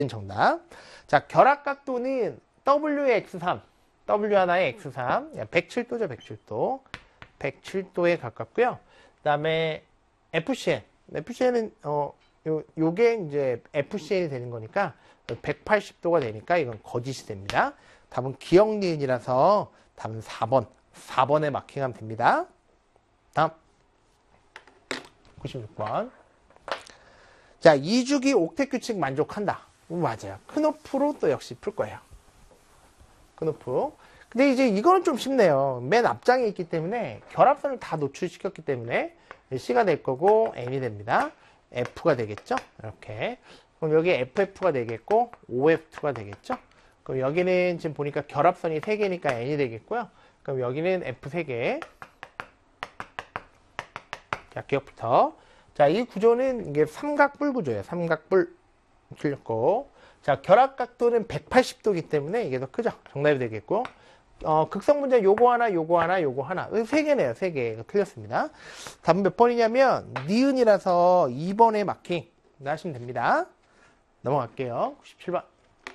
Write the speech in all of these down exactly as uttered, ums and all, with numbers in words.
정답. 자, 결합각도는 더블유의 엑스 삼, W 하나의 엑스 삼, 백칠 도죠, 백칠 도. 백칠 도에 가깝고요. 그 다음에 에프씨엔. 에프씨엔은, 어, 요, 요게 이제 에프씨엔이 되는 거니까 백팔십 도가 되니까 이건 거짓이 됩니다. 답은 기억 니은이라서 답은 사 번. 사 번에 마킹하면 됩니다. 다음. 구십육 번. 자, 이 주기 옥텟 규칙 만족한다. 맞아요. 크노프로 또 역시 풀 거예요. 크노프. 근데 이제 이거는 좀 쉽네요. 맨 앞장에 있기 때문에 결합선을 다 노출시켰기 때문에 C가 될 거고 N이 됩니다. F가 되겠죠? 이렇게. 그럼 여기 에프에프가 되겠고 오에프이가 되겠죠? 그럼 여기는 지금 보니까 결합선이 세 개니까 N이 되겠고요. 그럼 여기는 에프 세 개. 자, 기억부터. 자, 이 구조는 이게 삼각뿔 구조예요. 삼각뿔. 틀렸고. 자, 결합각도는 백팔십 도이기 때문에 이게 더 크죠? 정답이 되겠고. 어, 극성분자 요거 하나, 요거 하나, 요거 하나. 세 개네요, 세 개. 이거 틀렸습니다. 답은 몇 번이냐면, 니은이라서 이 번에 마킹 하시면 됩니다. 넘어갈게요. 구십칠 번.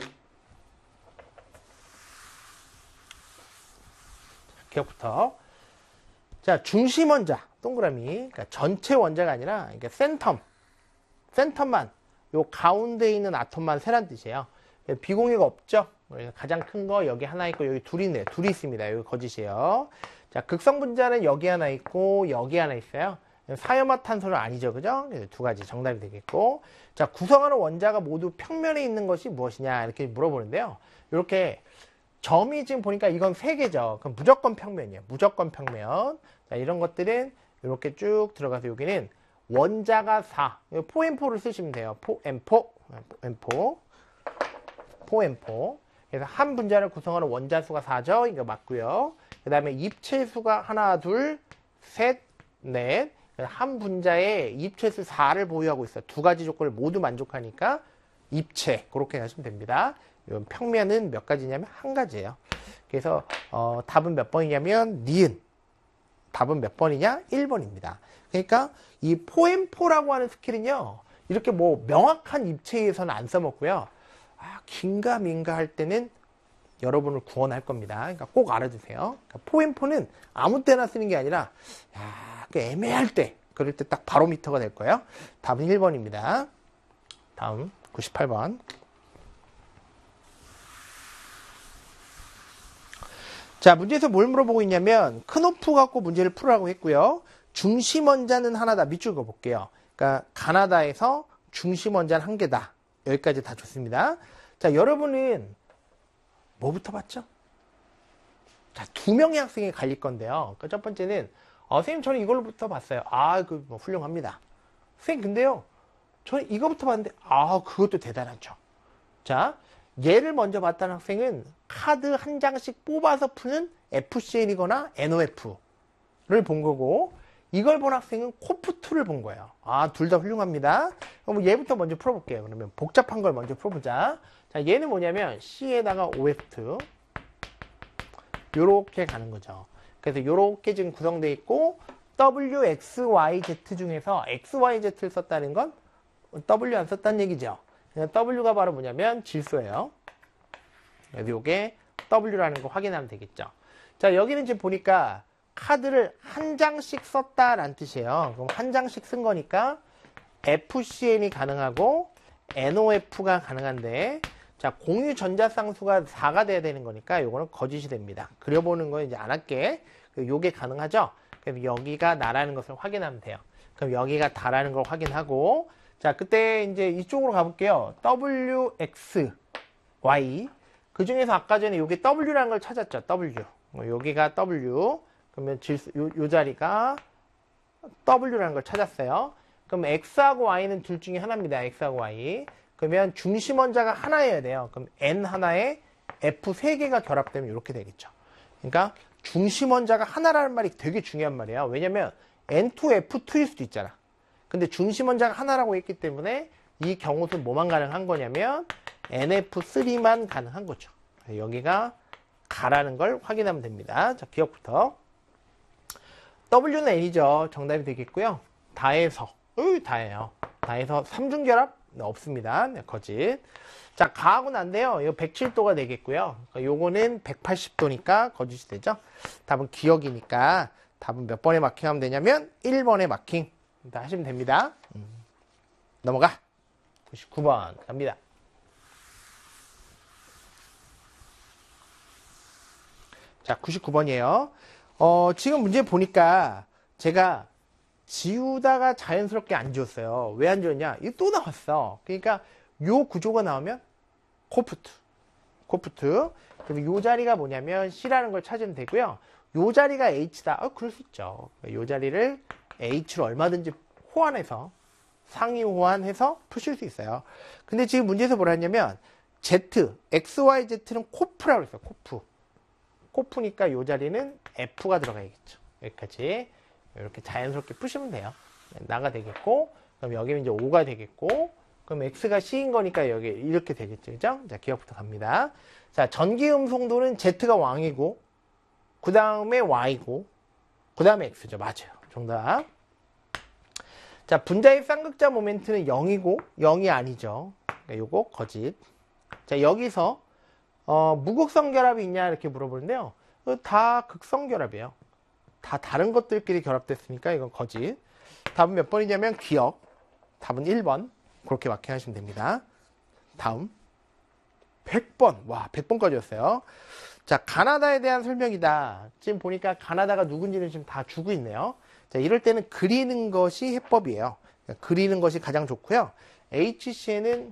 기억부터. 자, 중심 원자, 동그라미. 그러니까 전체 원자가 아니라, 그러니까 센텀. 센텀만, 요 가운데 있는 아톰만 세란 뜻이에요. 비공유가 없죠? 가장 큰 거 여기 하나 있고, 여기 둘이 있네요. 둘이 있습니다. 여기 거짓이에요. 자, 극성 분자는 여기 하나 있고, 여기 하나 있어요. 사염화탄소는 아니죠. 그죠? 두 가지 정답이 되겠고. 자, 구성하는 원자가 모두 평면에 있는 것이 무엇이냐? 이렇게 물어보는데요. 이렇게 점이 지금 보니까 이건 세 개죠. 그럼 무조건 평면이에요. 무조건 평면. 자, 이런 것들은 이렇게 쭉 들어가서 여기는 원자가 사. 포엠포를 쓰시면 돼요. 포엠포. 엠포. 포엠포. 그래서 한 분자를 구성하는 원자 수가 사죠. 이거 맞고요. 그 다음에 입체수가 하나, 둘, 셋, 넷. 한 분자에 입체수 사를 보유하고 있어요. 두 가지 조건을 모두 만족하니까 입체. 그렇게 하시면 됩니다. 이건 평면은 몇 가지냐면 한 가지예요. 그래서 어, 답은 몇 번이냐면 니은. 답은 몇 번이냐? 일 번입니다. 그러니까 이 포엠포라고 하는 스킬은요. 이렇게 뭐 명확한 입체에서는 안 써먹고요. 아, 긴가민가 할 때는 여러분을 구원할 겁니다. 그러니까 꼭 알아두세요. 그러니까 포엠포는 아무 때나 쓰는 게 아니라 야, 그 애매할 때 그럴 때 딱 바로미터가 될 거예요. 답은 일 번입니다. 다음 구십팔 번. 자, 문제에서 뭘 물어보고 있냐면 크노프 갖고 문제를 풀으라고 했고요. 중심 원자는 하나다. 밑줄 그어볼게요. 그러니까 가나다에서 중심 원자는 한 개다. 여기까지 다 좋습니다. 자, 여러분은 뭐부터 봤죠? 자, 두 명의 학생이 갈릴 건데요. 그러니까 첫 번째는 어, 선생님 저는 이걸로부터 봤어요. 아, 그 뭐 훌륭합니다. 선생님 근데요, 저는 이거부터 봤는데 아, 그것도 대단하죠. 자, 얘를 먼저 봤다는 학생은 카드 한 장씩 뽑아서 푸는 에프씨엔이거나 엔오에프를 본 거고, 이걸 본 학생은 코프이를 본 거예요. 아, 둘 다 훌륭합니다. 그럼 얘부터 먼저 풀어볼게요. 그러면 복잡한 걸 먼저 풀어보자. 자, 얘는 뭐냐면 C에다가 오에프 요렇게 가는 거죠. 그래서 요렇게 지금 구성되어 있고 더블유 엑스 와이 제트 중에서 엑스 와이 제트를 썼다는 건 W 안 썼다는 얘기죠. W가 바로 뭐냐면 질소예요. 그래서 요게 W라는 거 확인하면 되겠죠. 자, 여기는 지금 보니까 카드를 한 장씩 썼다라는 뜻이에요. 그럼 한 장씩 쓴 거니까 에프씨엔이 가능하고 엔오에프가 가능한데, 자, 공유 전자쌍수가 사가 돼야 되는 거니까 요거는 거짓이 됩니다. 그려보는 거 이제 안 할게. 요게 가능하죠? 그럼 여기가 나라는 것을 확인하면 돼요. 그럼 여기가 다라는 걸 확인하고, 자, 그때 이제 이쪽으로 가볼게요. 더블유 엑스 와이. 그 중에서 아까 전에 요게 W라는 걸 찾았죠. W. 여기가 W. 그러면 질소, 요, 요 자리가 W라는 걸 찾았어요. 그럼 X하고 Y는 둘 중에 하나입니다. X하고 Y. 그러면 중심 원자가 하나여야 돼요. 그럼 N 하나에 F 세 개가 결합되면 이렇게 되겠죠. 그러니까 중심 원자가 하나라는 말이 되게 중요한 말이에요. 왜냐면 엔 투 에프 투일 수도 있잖아. 근데 중심 원자가 하나라고 했기 때문에 이 경우는 뭐만 가능한 거냐면 엔 에프 쓰리만 가능한 거죠. 여기가 가라는 걸 확인하면 됩니다. 자, 기억부터. W는 N이죠. 정답이 되겠고요. 다해서, 으, 다해요. 다해서 삼중결합? 네, 없습니다. 네, 거짓. 자, 가하고 난데요. 이거 백칠 도가 되겠고요. 요거는 백팔십 도니까 거짓이 되죠. 답은 기억이니까 답은 몇 번에 마킹하면 되냐면 일 번에 마킹 하시면 됩니다. 음. 넘어가. 구십구 번 갑니다. 자, 구십구 번이에요. 어, 지금 문제 보니까 제가 지우다가 자연스럽게 안 지웠어요. 왜 안 지웠냐? 이거 또 나왔어. 그러니까 요 구조가 나오면 코프트. 코프트. 그럼 요 자리가 뭐냐면 C라는 걸 찾으면 되고요. 요 자리가 H다. 어, 그럴 수 있죠. 요 자리를 H로 얼마든지 호환해서, 상위 호환해서 푸실 수 있어요. 근데 지금 문제에서 뭐라 했냐면, Z, X, Y, Z는 코프라고 했어요. 코프. 코프니까 요 자리는 F가 들어가야겠죠. 여기까지. 이렇게 자연스럽게 푸시면 돼요. 나가 되겠고, 그럼 여기는 이제 오가 되겠고, 그럼 X가 C인 거니까 여기 이렇게 되겠죠. 그죠? 자, 기억부터 갑니다. 자, 전기 음성도는 Z가 왕이고, 그 다음에 Y고, 그 다음에 X죠. 맞아요. 정답. 자, 분자의 쌍극자 모멘트는 영이고, 영이 아니죠. 그러니까 요거 거짓. 자, 여기서, 어, 무극성 결합이 있냐 이렇게 물어보는데요. 다 극성 결합이에요. 다 다른 것들끼리 결합됐으니까 이건 거짓. 답은 몇 번이냐면 기억. 답은 일 번. 그렇게 마킹하시면 됩니다. 다음. 백 번. 와, 백 번까지였어요. 자, 가나다에 대한 설명이다. 지금 보니까 가나다가 누군지는 지금 다 주고 있네요. 자, 이럴 때는 그리는 것이 해법이에요. 그리는 것이 가장 좋고요. 에이치씨엔은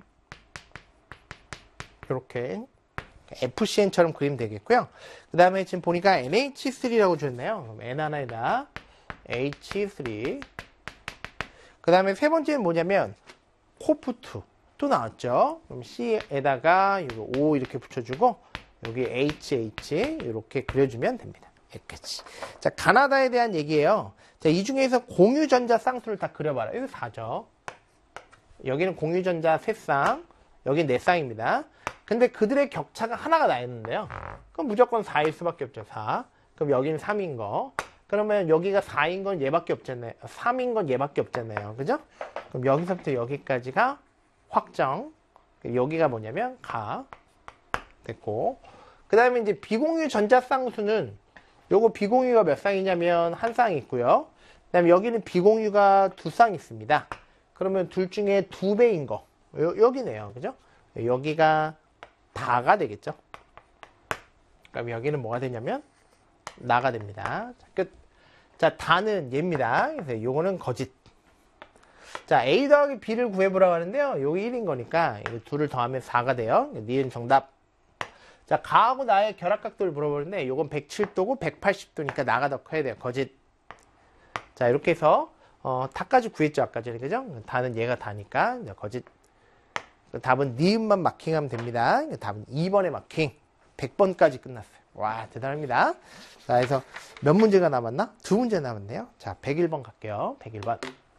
이렇게 에프씨엔처럼 그리면 되겠고요. 그 다음에 지금 보니까 엔에이치 쓰리라고 줬네요. 그럼 엔 하나에다 에이치 쓰리. 그 다음에 세 번째는 뭐냐면 코프투 또 나왔죠. 그럼 C에다가 O 이렇게 붙여주고 여기 에이치 에이치 이렇게 그려주면 됩니다. 여기까지. 자, 가나다에 대한 얘기예요. 자, 이 중에서 공유전자 쌍수를 다 그려봐라. 여기 사죠. 여기는 공유전자 세 쌍, 여기는 네 쌍입니다. 근데 그들의 격차가 하나가 나 있는데요. 그럼 무조건 사일 수밖에 없죠. 사. 그럼 여기는 삼인 거. 그러면 여기가 사인 건 얘밖에 없잖아요. 삼인 건 얘밖에 없잖아요. 그죠? 그럼 여기서부터 여기까지가 확정. 여기가 뭐냐면 가. 됐고. 그 다음에 이제 비공유 전자 쌍수는 요거 비공유가 몇 쌍이냐면 한 쌍이 있고요. 그 다음에 여기는 비공유가 두 쌍 있습니다. 그러면 둘 중에 두 배인 거. 요, 여기네요. 그죠? 여기가 다가 되겠죠. 그럼 여기는 뭐가 되냐면 나가 됩니다. 자, 끝. 자, 다는 얘입니다. 그래서 요거는 거짓. 자, A 더하기 B를 구해보라고 하는데요. 요게 일인 거니까 이거 둘을 더하면 사가 돼요. 니은 정답. 자, 가하고 나의 결합각도를 물어보는데 요건 백칠 도고 백팔십 도니까 나가 더 커야 돼요. 거짓. 자, 이렇게 해서 어, 다까지 구했죠. 아까 전에. 그죠? 다는 얘가 다니까 거짓. 답은 니은만 마킹하면 됩니다. 답은 이 번에 마킹. 백 번까지 끝났어요. 와, 대단합니다. 자, 그래서 몇 문제가 남았나? 두 문제 남았네요. 자, 백일 번 갈게요. 백일 번.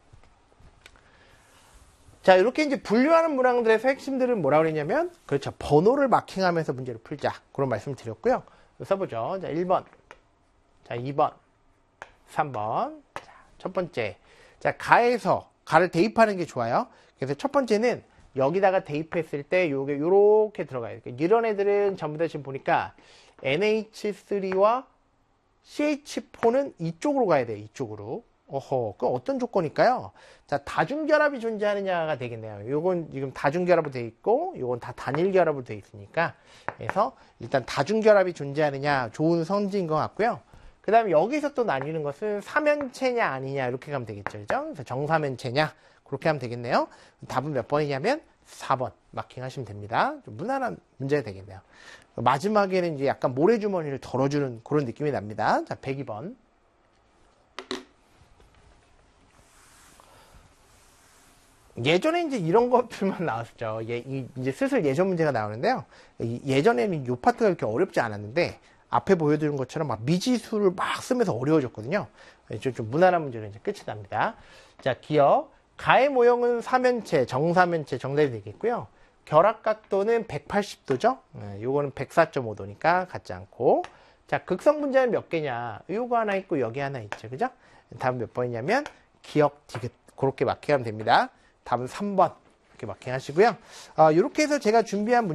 자, 이렇게 이제 분류하는 문항들에서 핵심들은 뭐라고 그랬냐면, 그렇죠. 번호를 마킹하면서 문제를 풀자. 그런 말씀을 드렸고요. 써보죠. 자, 일 번. 자, 이 번. 삼 번. 자, 첫 번째. 자, 가에서, 가를 대입하는 게 좋아요. 그래서 첫 번째는 여기다가 대입했을 때 요게 요렇게 들어가요. 이런 애들은 전부 다 지금 보니까 엔에이치 쓰리와 씨에이치포는 이쪽으로 가야 돼요. 이쪽으로. 어허, 그 어떤 조건일까요? 자, 다중결합이 존재하느냐가 되겠네요. 요건 지금 다중결합으로 되어 있고, 요건 다 단일결합으로 되어 있으니까. 그래서 일단 다중결합이 존재하느냐, 좋은 성질인 것 같고요. 그 다음에 여기서 또 나뉘는 것은 삼연체냐 아니냐 이렇게 가면 되겠죠. 그죠? 그래서 정삼연체냐 그렇게 하면 되겠네요. 답은 몇 번이냐면 사 번 마킹하시면 됩니다. 좀 무난한 문제가 되겠네요. 마지막에는 이제 약간 모래주머니를 덜어주는 그런 느낌이 납니다. 자, 백이 번. 예전에 이제 이런 것들만 나왔죠. 예, 이, 이제 슬슬 예전 문제가 나오는데요. 이, 예전에는 이 파트가 이렇게 어렵지 않았는데, 앞에 보여드린 것처럼 막 미지수를 막 쓰면서 어려워졌거든요. 좀, 좀 무난한 문제는 이제 끝이 납니다. 자, 기억. 가의 모형은 삼연체, 정삼연체 정답이 되겠고요. 결합각도는 백팔십 도죠. 네, 요거는 백사 점 오 도니까 같지 않고. 자, 극성 분자는 몇 개냐? 요거 하나 있고 여기 하나 있죠. 그죠? 답은 몇 번이냐면 기억, 디귿. 그렇게 마킹하면 됩니다. 답은 삼 번. 이렇게 마킹 하시고요. 어, 이렇게 해서 제가 준비한 문제